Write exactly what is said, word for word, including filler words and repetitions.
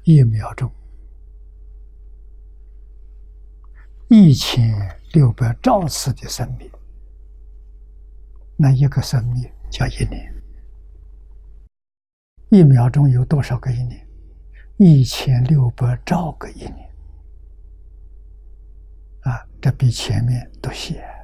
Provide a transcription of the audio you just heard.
一秒钟，一千六百兆次的生命，那一个生命叫一年。一秒钟有多少个一年？一千六百兆个一年。啊，这比前面都小。